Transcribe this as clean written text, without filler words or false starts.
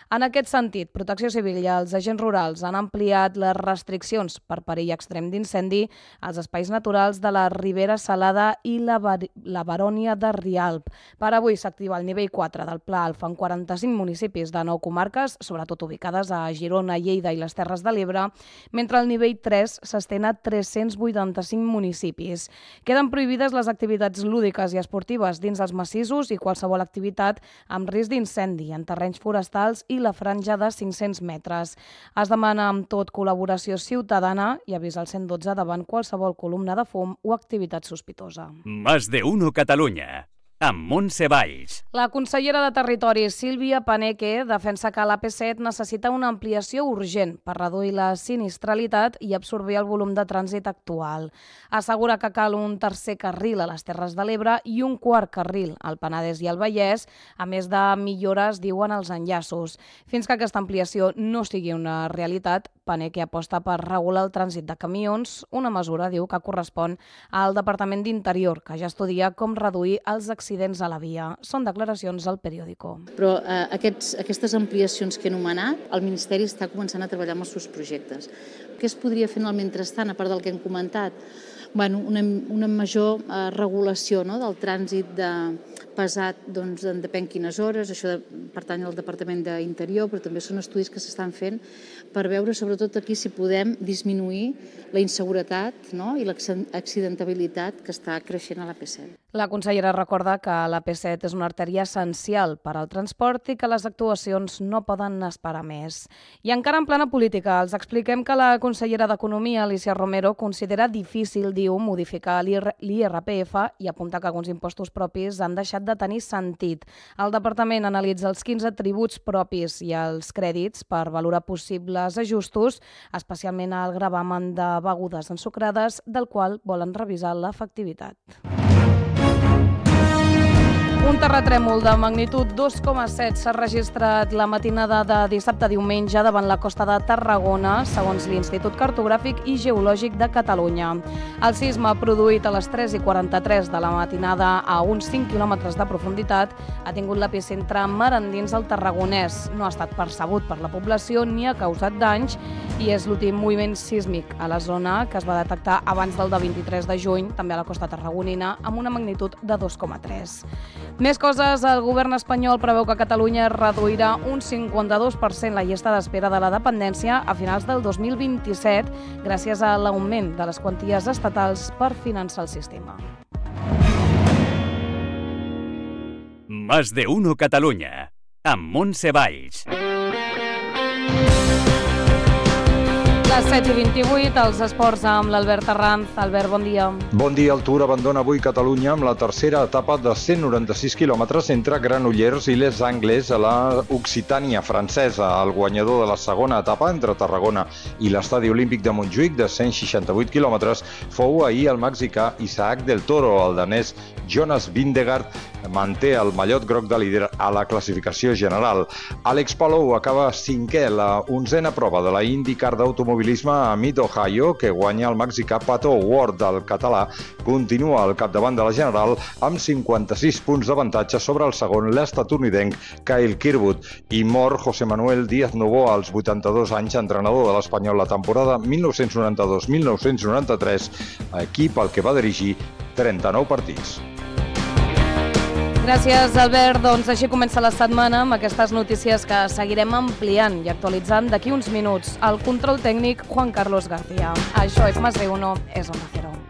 En aquest sentit, Protecció Civil i els agents rurals han ampliat les restriccions per perill extrem d'incendi als espais naturals de la Ribera Salada i la Barònia de Rialb. Per avui s'activa el nivell 4 del Pla Alfa en 45 municipis de 9 comarques, sobretot ubicades a Girona, Lleida i les Terres de l'Ebre, mentre el nivell 3 s'estén a 385 municipis. Queden prohibides les activitats lúdiques i esportives dins els massissos i qualsevol activitat amb risc d'incendi en terrenys forestals i la franja de 500 metres. Es demana amb tot col·laboració ciutadana i avisa al 112 davant qualsevol columna de fum o activitat sospitosa. Más de uno Catalunya, amb Montse Valls. La consellera de Territori, Sílvia Paneque, defensa que l'AP7 necessita una ampliació urgent per reduir la sinistralitat i absorbir el volum de trànsit actual. Assegura que cal un tercer carril a les Terres de l'Ebre i un quart carril al Penedès i al Vallès, a més de millores, diuen, els enllaços. Fins que aquesta ampliació no sigui una realitat, Paneque aposta per regular el trànsit de camions, una mesura, diu, que correspon al Departament d'Interior, que ja estudia com reduir els accidents a la via. Són declaracions al Periódico. Però aquestes ampliacions que he anomenat, el Ministeri està començant a treballar amb els seus projectes. Què es podria fer en el mentrestant, a part del que hem comentat? Una major regulació del trànsit pesat, depèn quines hores, això pertany al Departament d'Interior, però també són estudis que s'estan fent per veure, sobretot aquí, si podem disminuir la inseguretat i l'accidentabilitat que està creixent a l'AP7. La consellera recorda que l'AP7 és una artèria essencial per al transport i que les actuacions no poden esperar més. I encara en plana política, els expliquem que la consellera d'Economia, Alicia Romero, considera difícil, diu, modificar l'IRPF i apunta que alguns impostos propis han deixat de tenir sentit. El departament analitza els 15 tributs propis i els crèdits per valorar possibles ajustos, especialment al gravamen de begudes ensucrades, del qual volen revisar l'efectivitat. Un terratrèmol de magnitud 2,7 s'ha registrat la matinada de dissabte a diumenge davant la costa de Tarragona, segons l'Institut Cartogràfic i Geològic de Catalunya. El sisme, produït a les 3:43 de la matinada a uns 5 quilòmetres de profunditat, ha tingut l'epicentre mar endins del Tarragonès. No ha estat percebut per la població ni ha causat danys i és l'últim moviment sísmic a la zona que es va detectar abans del de 23 de juny, també a la costa tarragonina, amb una magnitud de 2,3. Més coses, el govern espanyol preveu que Catalunya reduirà un 52% la llista d'espera de la dependència a finals del 2027 gràcies a l'augment de les quanties estatals per finançar el sistema. Más de uno Catalunya, amb Montse Valls. Les 7:28, els esports amb l'Albert Arranz. Albert, bon dia. Bon dia. El Tour abandona avui Catalunya amb la tercera etapa de 196 quilòmetres entre Granollers i Les Angles a la Occitània francesa. El guanyador de la segona etapa entre Tarragona i l'Estadi Olímpic de Montjuïc de 168 quilòmetres fou ahir el mexicà Isaac del Toro. El danès Jonas Vingegaard manté el mallot groc de líder a la classificació general. Àlex Palou acaba cinquè la 11a prova de la IndyCar d'automobilisme a Mid-Ohio, que guanya el mexicà Pato O'Ward. El català continua al capdavant de la general amb 56 punts d'avantatge sobre el segon, l'estatunidenc Kyle Kirkwood. I mor José Manuel Díaz Novoa, als 82 anys, entrenador de l'Espanyol la temporada 1992-1993, equip al que va dirigir 39 partits. Gràcies, Albert. Doncs així comença la setmana amb aquestes notícies que seguirem ampliant i actualitzant d'aquí uns minuts. Al control tècnic, Juan Carlos García. Això és Más de Uno, és Onda Cero.